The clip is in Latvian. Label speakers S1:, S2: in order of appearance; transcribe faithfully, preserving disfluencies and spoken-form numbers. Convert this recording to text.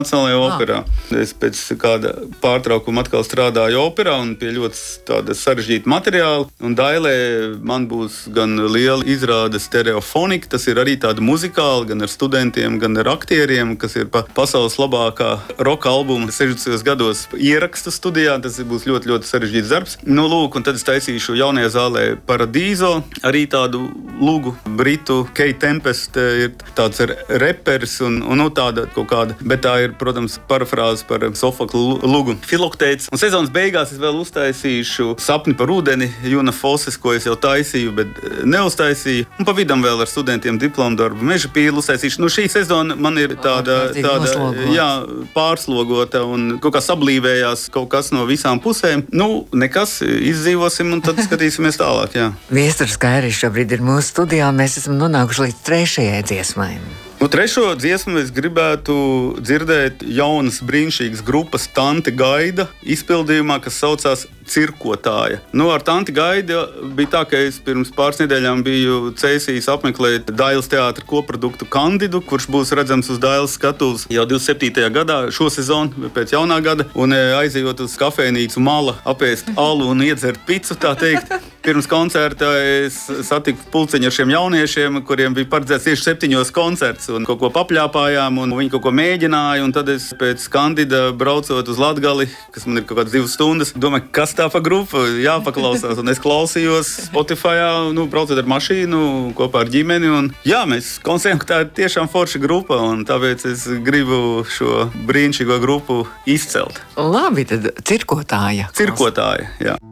S1: Nacionālajā operā. Es pēc kāda pārtraukuma atkal strādāju operā un pie ļoti tāda sarežģīta materiāla. Un Dailē man būs gan liela izrāde stereofonika, tas ir arī tāda muzikāla, gan ar studentiem, gan ar aktieriem, kas ir pa pasaules labākā roka albuma sešdesmitajos gados ierakstu studijā. Tas būs ļoti, ļoti sarežģīts darbs. Nu, lūk, un tad es taisīšu jaunajā zālē Paradīzo, arī tādu lugu britu. Kate Tempest ir tāds reperis un, un nu, tāda kaut kāda, bet tā ir, protams, parafrāze par Sofokla lugu Filoktēts. Un sezonas beigās es vēl uztaisīšu Sapni par ūdeni, Juna Foses, ko es jau taisīju, bet neuztaisīju. Un pa vidam vēl ar studentiem diplomu darbu Meža pīli uztaisīšu. Nu, šī sezona man ir tāda, tāda jā, pārslogota un kaut kā sablīvējās kaut kas no visām pusēm. Nu, nekas, izdzīvosim un tad skatīsimies tālāk, jā.
S2: Viesturs Kairis šobrīd ir mūsu studijā, mēs esam nonākuši līdz trešajai dziesmai.
S1: Nu, trešo dziesmu es gribētu dzirdēt jaunas brīnišķīgas grupas Tante Gaida izpildījumā, kas saucās Cirkotāja. Nu, ar Tanti Gaida bija tā, ka es pirms pāris nedēļām biju Cēsīs apmeklēt Dailes teātra koproduktu Kandidu, kurš būs redzams uz Dailes skatuves jau divdesmit septītajā gadā, šo sezonu, pēc jaunā gada, un aizejot uz kafejnīcu Mala, apēst alu un iedzert picu, tā teikt. Pirms koncerta es satiku pulciņu ar šiem jauniešiem, kuriem bija paredzēts tieši septiņos koncerts, un kaut ko papļāpājām, un viņi kaut ko mēģināja, un tad es pēc Kandida braucot uz Latgali, kas man ir kaut kādas divas stundas, domāju, kas tā pa grupa, jāpaklausās, un es klausījos Spotifyā, nu, braucot ar mašīnu kopā ar ģimeni, un jā, mēs konstatējam, ka tā ir tiešām forša grupa, un tāpēc es gribu šo brīnišķīgo grupu izcelt.
S2: Labi, tad Cirkotāja.
S1: Cirkotāja, jā.